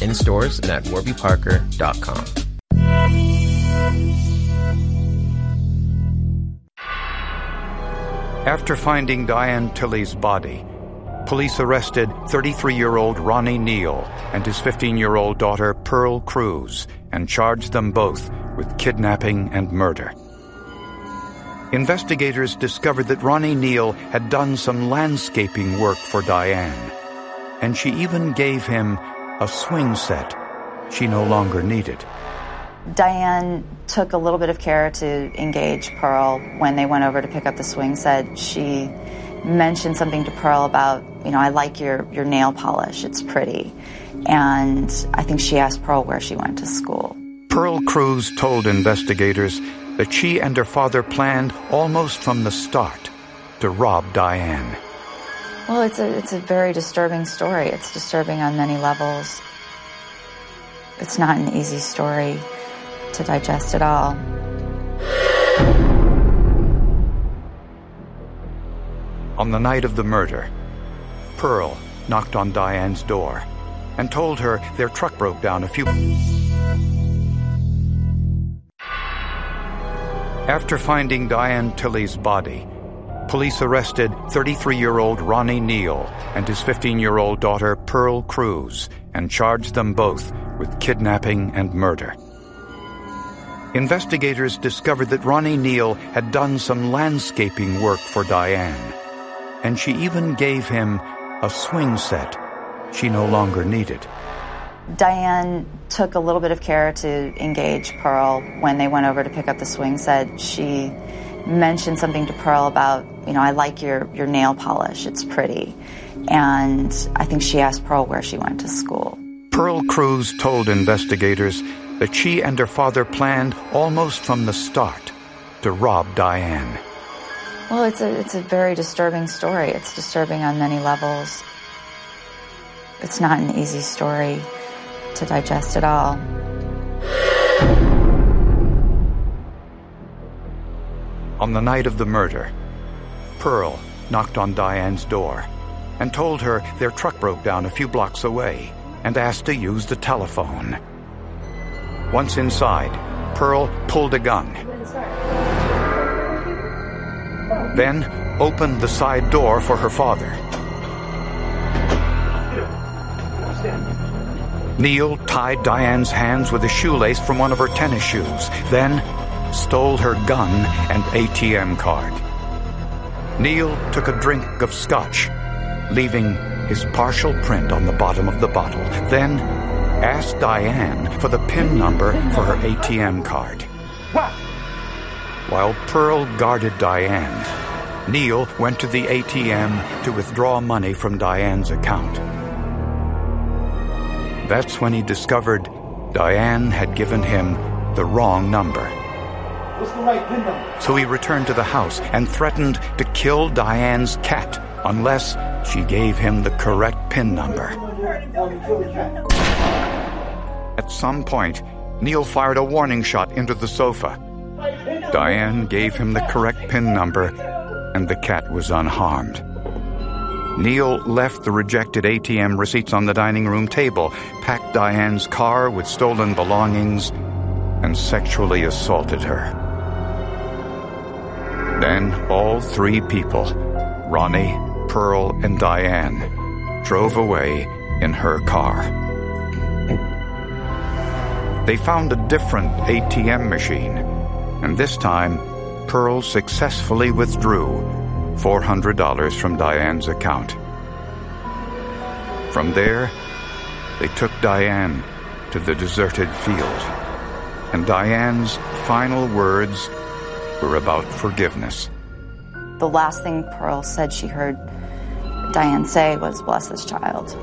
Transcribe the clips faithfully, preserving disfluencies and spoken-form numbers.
in stores and at warby parker dot com. After finding Diane Tilley's body, police arrested thirty-three-year-old Ronnie Neal and his fifteen-year-old daughter Pearl Cruz and charged them both with kidnapping and murder. Investigators discovered that Ronnie Neal had done some landscaping work for Diane, and she even gave him a swing set she no longer needed. Diane took a little bit of care to engage Pearl when they went over to pick up the swing set. She mentioned something to Pearl about, you know, I like your, your nail polish, it's pretty. And I think she asked Pearl where she went to school. Pearl Cruz told investigators that she and her father planned almost from the start to rob Diane. Well, it's a, it's a very disturbing story. It's disturbing on many levels. It's not an easy story to digest at all. On the night of the murder, Pearl knocked on Diane's door and told her their truck broke down a few... After finding Diane Tilley's body, police arrested thirty-three-year-old Ronnie Neal and his fifteen-year-old daughter Pearl Cruz and charged them both with kidnapping and murder. Investigators discovered that Ronnie Neal had done some landscaping work for Diane, and she even gave him a swing set she no longer needed. Diane took a little bit of care to engage Pearl when they went over to pick up the swing set. She mentioned something to Pearl about, you know, I like your, your nail polish, it's pretty. And I think she asked Pearl where she went to school. Pearl Cruz told investigators that she and her father planned almost from the start to rob Diane. Well, it's a, it's a very disturbing story. It's disturbing on many levels. It's not an easy story to digest at all. On the night of the murder, Pearl knocked on Diane's door and told her their truck broke down a few blocks away and asked to use the telephone. Once inside, Pearl pulled a gun, then opened the side door for her father. Neal tied Diane's hands with a shoelace from one of her tennis shoes, then stole her gun and A T M card. Neal took a drink of scotch, leaving his partial print on the bottom of the bottle, then asked Diane for the PIN number for her A T M card. While Pearl guarded Diane, Neal went to the A T M to withdraw money from Diane's account. That's when he discovered Diane had given him the wrong number. What's the right PIN number? So he returned to the house and threatened to kill Diane's cat unless she gave him the correct PIN number. At some point, Neal fired a warning shot into the sofa. Diane gave him the correct PIN number, and the cat was unharmed. Neal left the rejected A T M receipts on the dining room table, packed Diane's car with stolen belongings, and sexually assaulted her. Then all three people, Ronnie, Pearl, and Diane, drove away in her car. They found a different A T M machine, and this time, Pearl successfully withdrew four hundred dollars from Diane's account. From there, they took Diane to the deserted field, and Diane's final words were about forgiveness. The last thing Pearl said she heard Diane say was, "Bless this child."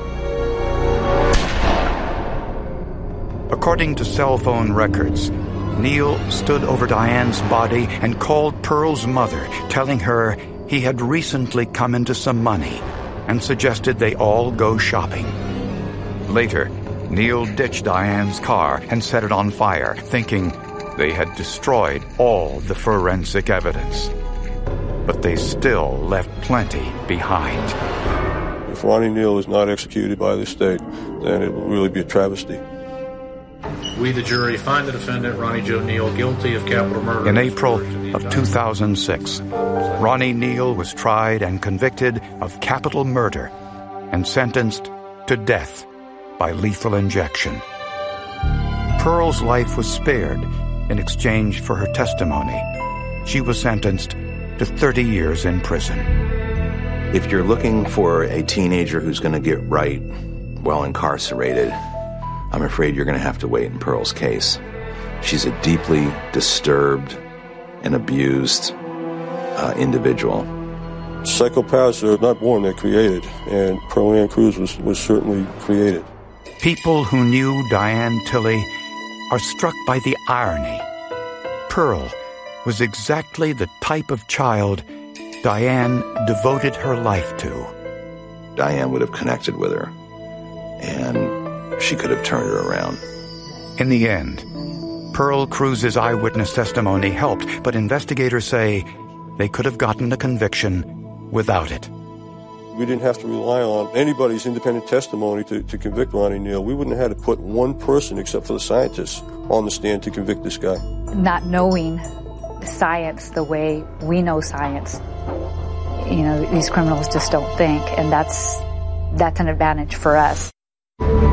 According to cell phone records, Neal stood over Diane's body and called Pearl's mother, telling her he had recently come into some money and suggested they all go shopping. Later, Neal ditched Diane's car and set it on fire, thinking they had destroyed all the forensic evidence. But they still left plenty behind. if Ronnie Neal is not executed by the state, then it will really be a travesty. We, the jury, find the defendant, Ronnie Joe Neal, guilty of capital murder. In April of two thousand six, Ronnie Neal was tried and convicted of capital murder and sentenced to death by lethal injection. Pearl's life was spared in exchange for her testimony. She was sentenced to thirty years in prison. If you're looking for a teenager who's going to get right while incarcerated, I'm afraid you're going to have to wait in Pearl's case. She's a deeply disturbed and abused uh, individual. Psychopaths are not born, they're created, and Pearl Ann Cruz was, was certainly created. People who knew Diane Tilley are struck by the irony. Pearl was exactly the type of child Diane devoted her life to. Diane would have connected with her, and she could have turned her around. In the end, Pearl Cruz's eyewitness testimony helped, but investigators say they could have gotten a conviction without it. We didn't have to rely on anybody's independent testimony to, to convict Ronnie Neal. We wouldn't have had to put one person, except for the scientists, on the stand to convict this guy. Not knowing science the way we know science, you know, these criminals just don't think, and that's that's an advantage for us.